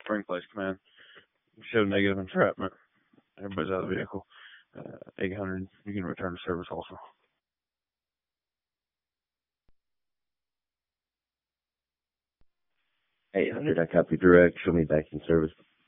Spring Place Command. Show negative entrapment. Everybody's out of the vehicle. 800, you can return to service also. 800, I copy direct. Show me back in service.